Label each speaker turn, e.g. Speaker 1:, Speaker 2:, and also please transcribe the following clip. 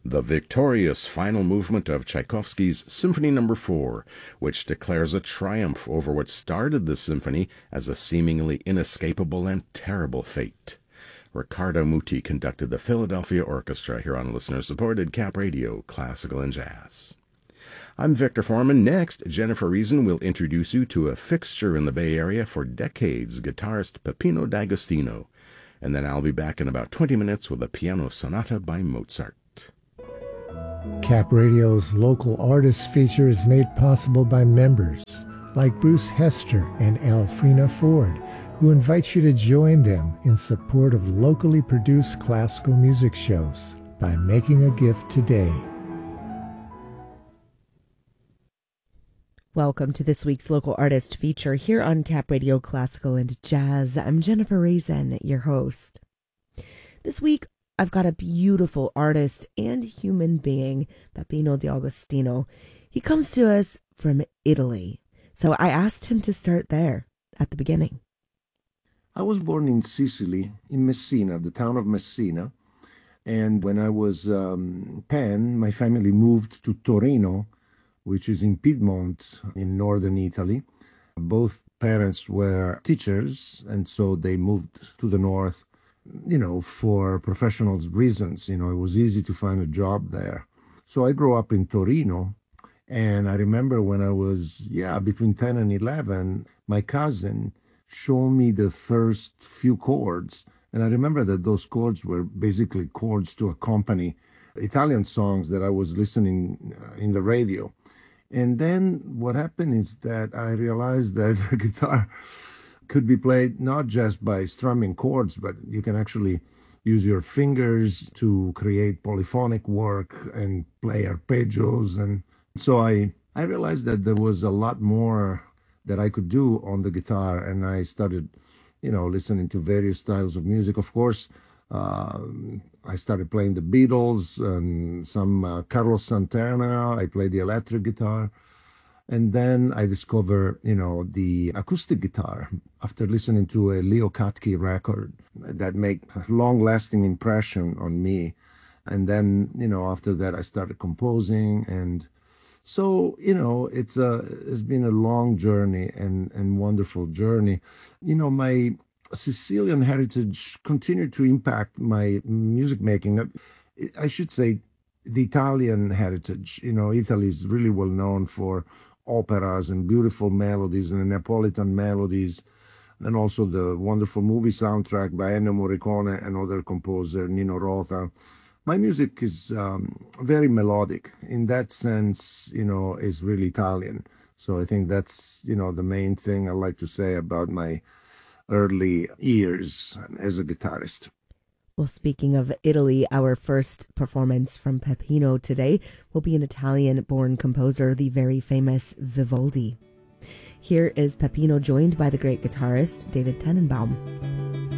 Speaker 1: the victorious final movement of Tchaikovsky's Symphony No. 4, which declares a triumph over what started the symphony as a seemingly inescapable and terrible fate. Riccardo Muti conducted the Philadelphia Orchestra here on listener-supported Cap Radio, Classical and Jazz. I'm Victor Foreman. Next, Jennifer Reason will introduce you to a fixture in the Bay Area for decades, guitarist Peppino D'Agostino. And then I'll be back in about 20 minutes with a piano sonata by Mozart.
Speaker 2: Cap Radio's local artists feature is made possible by members like Bruce Hester and Alfrena Ford, who invite you to join them in support of locally produced classical music shows by making a gift today.
Speaker 3: Welcome to this week's local artist feature here on Cap Radio Classical and Jazz. I'm Jennifer Reason, your host. This week, I've got a beautiful artist and human being, Peppino D'Agostino. He comes to us from Italy, so I asked him to start there, at the beginning.
Speaker 4: I was born in Sicily, in Messina, the town of Messina. And when I was 10, my family moved to Torino, which is in Piedmont, in northern Italy. Both parents were teachers, and so they moved to the north, for professional reasons. It was easy to find a job there. So I grew up in Torino, and I remember when I was, between 10 and 11, my cousin showed me the first few chords. And I remember that those chords were basically chords to accompany Italian songs that I was listening in the radio. And then what happened is that I realized that the guitar could be played not just by strumming chords, but you can actually use your fingers to create polyphonic work and play arpeggios. And so I realized that there was a lot more that I could do on the guitar, and I started, listening to various styles of music. Of course, I started playing the Beatles and some Carlos Santana. I played the electric guitar. And then I discovered, the acoustic guitar after listening to a Leo Katke record that made a long-lasting impression on me. And then, after that, I started composing. And so, it's been a long journey and wonderful journey. My Sicilian heritage continued to impact my music making. I should say the Italian heritage. Italy is really well known for operas and beautiful melodies and Neapolitan melodies, and also the wonderful movie soundtrack by Ennio Morricone and other composer, Nino Rota. My music is very melodic. In that sense, is really Italian. So I think that's, the main thing I like to say about my early years as a guitarist.
Speaker 3: Well, speaking of Italy, our first performance from Peppino today will be an Italian-born composer, the very famous Vivaldi. Here is Peppino joined by the great guitarist David Tenenbaum.